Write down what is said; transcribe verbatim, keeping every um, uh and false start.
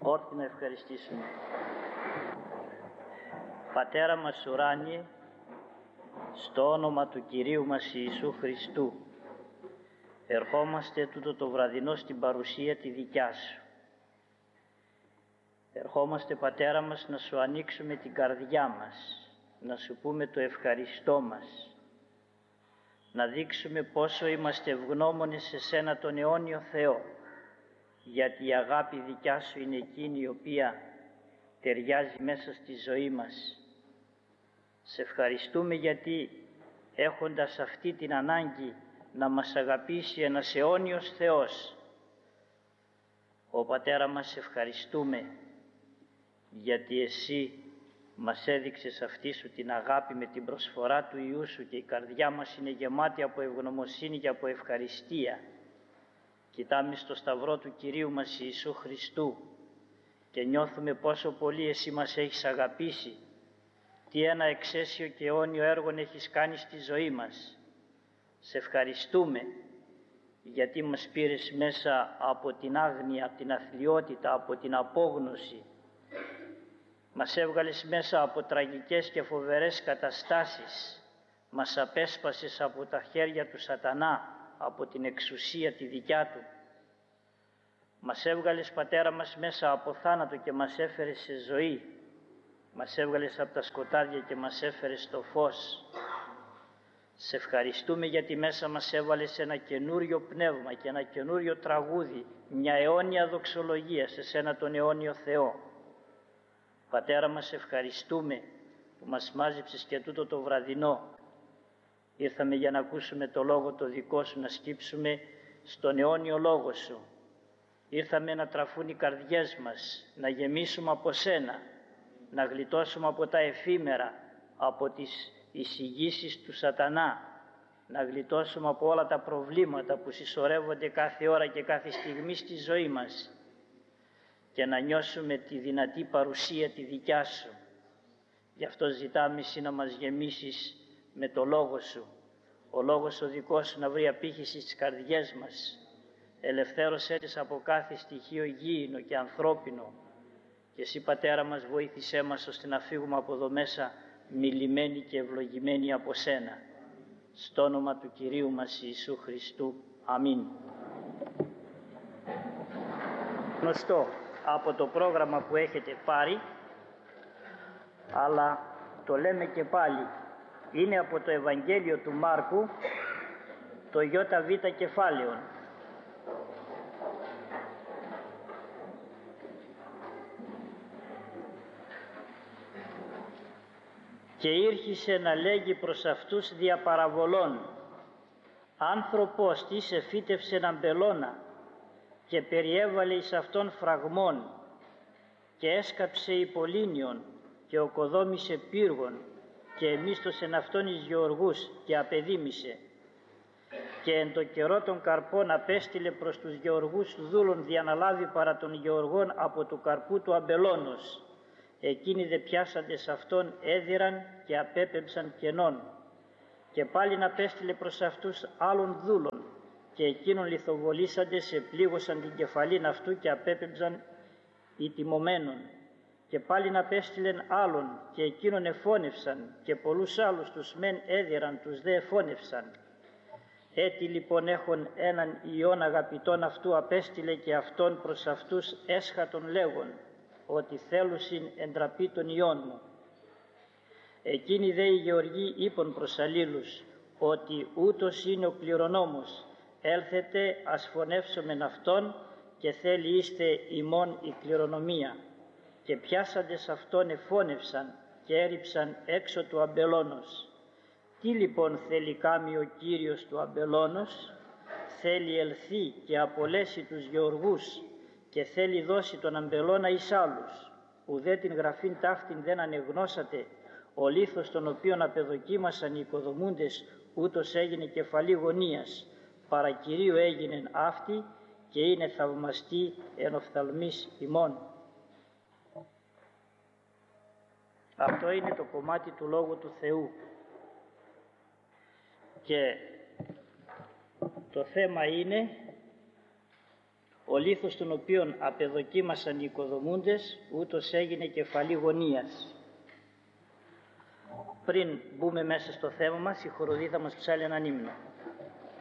όρθιοι να ευχαριστήσουμε. Πατέρα μας ουράνιε, στο όνομα του Κυρίου μας Ιησού Χριστού, ερχόμαστε τούτο το βραδινό στην παρουσία τη δικιά Σου. Ερχόμαστε, Πατέρα μας, να Σου ανοίξουμε την καρδιά μας, να Σου πούμε το ευχαριστώ μας, να δείξουμε πόσο είμαστε ευγνώμονες σε Σένα τον αιώνιο Θεό, γιατί η αγάπη δικιά Σου είναι εκείνη η οποία ταιριάζει μέσα στη ζωή μας. Σε ευχαριστούμε γιατί έχοντας αυτή την ανάγκη να μας αγαπήσει ένας αιώνιος Θεός, ο Πατέρα μας, σε ευχαριστούμε γιατί Εσύ μας έδειξες αυτή Σου την αγάπη με την προσφορά του Υιού Σου και η καρδιά μας είναι γεμάτη από ευγνωμοσύνη και από ευχαριστία. Κοιτάμε στο σταυρό του Κυρίου μας Ιησού Χριστού και νιώθουμε πόσο πολύ Εσύ μας έχεις αγαπήσει, τι ένα εξαίσιο και αιώνιο έργο έχεις κάνει στη ζωή μας. Σε ευχαριστούμε γιατί μας πήρες μέσα από την άγνοια, από την αθλιότητα, από την απόγνωση. Μας έβγαλες μέσα από τραγικές και φοβερές καταστάσεις. Μας απέσπασες από τα χέρια του σατανά, από την εξουσία τη δικιά του. Μας έβγαλες, Πατέρα μας, μέσα από θάνατο και μας έφερες σε ζωή. Μας έβγαλες από τα σκοτάδια και μας έφερες στο φως. Σε ευχαριστούμε γιατί μέσα μας έβαλες ένα καινούριο πνεύμα και ένα καινούριο τραγούδι, μια αιώνια δοξολογία σε Σένα τον αιώνιο Θεό. Πατέρα μας, ευχαριστούμε που μας μάζεψες και τούτο το βραδινό. Ήρθαμε για να ακούσουμε το λόγο το δικό Σου, να σκύψουμε στον αιώνιο λόγο Σου. Ήρθαμε να τραφούν οι καρδιές μας, να γεμίσουμε από Σένα, να γλιτώσουμε από τα εφήμερα, από τις εισηγήσεις του σατανά, να γλιτώσουμε από όλα τα προβλήματα που συσσωρεύονται κάθε ώρα και κάθε στιγμή στη ζωή μας και να νιώσουμε τη δυνατή παρουσία τη δικιά Σου. Γι' αυτό ζητάμε Εσύ να μας γεμίσεις με το Λόγο Σου, ο Λόγος ο δικός Σου να βρει απήχηση στις καρδιές μας. Ελευθέρωσέ τις από κάθε στοιχείο γήινο και ανθρώπινο και Εσύ, Πατέρα μας, βοήθησέ μας ώστε να φύγουμε από εδώ μέσα μιλημένοι και ευλογημένοι από Σένα. Στο όνομα του Κυρίου μας Ιησού Χριστού. Αμήν. Γνωστό από το πρόγραμμα που έχετε πάρει, αλλά το λέμε και πάλι, είναι από το Ευαγγέλιο του Μάρκου, το ΙΒ κεφάλαιο. Και ήρχισε να λέγει προς αυτούς δια παραβολών, άνθρωπος της εφύτευσεν αμπελώνα και περιέβαλε εις αυτόν φραγμών και έσκαψε υπολίνιον και οκοδόμησε πύργων και εμίστοσεν αυτόν εις γεωργούς και απεδίμησε. Και εν το καιρό των καρπών απέστειλε προς τους γεωργούς δούλων διαναλάβει παρά των γεωργών από του καρπού του αμπελώνος. Εκείνοι δε πιάσαντες αυτόν έδιραν και απέπεμψαν κενών. Και πάλι να πέστειλε προς αυτούς άλλων δούλων και εκείνον λιθοβολήσαντες επλήγωσαν την κεφαλήν αυτού και απέπεμψαν ητιμωμένων. Και πάλι να πέστειλεν άλλων και εκείνον εφώνευσαν και πολλούς άλλους τους μεν έδιραν, τους δε εφώνευσαν. Έτσι λοιπόν έχων έναν ιόν αγαπητόν αυτού απέστειλε και αυτόν προς αυτούς έσχατον λέγον, ότι θέλουσιν εντραπεί τον Υιόν μου. Εκείνοι δε οι γεωργοί είπαν προς αλλήλους, ότι ούτως είναι ο κληρονόμος, έλθετε ας φωνεύσομεν αυτόν και θέλει είστε ημών η κληρονομία. Και πιάσαντες αυτόν εφώνευσαν και έριψαν έξω του αμπελώνος. Τι λοιπόν θέλει κάμει ο Κύριος του αμπελώνος? Θέλει ελθεί και απολέσει τους γεωργούς και θέλει δώσει τον αμπελώνα εις άλλους. Ουδέ την γραφήν ταύτην δεν ανεγνώσατε, ο λίθος τον οποίον απεδοκίμασαν οι οικοδομούντες ούτως έγινε κεφαλή γωνίας, παρά Κυρίου έγινεν αυτή και είναι θαυμαστή εν οφθαλμής ημών. Αυτό είναι το κομμάτι του Λόγου του Θεού. Και το θέμα είναι ο λίθος τον οποίον απεδοκίμασαν οι οικοδομούντες, ούτως έγινε κεφαλή γωνίας. Πριν μπούμε μέσα στο θέμα μας, η χοροδή θα μας ψάλει έναν ύμνο.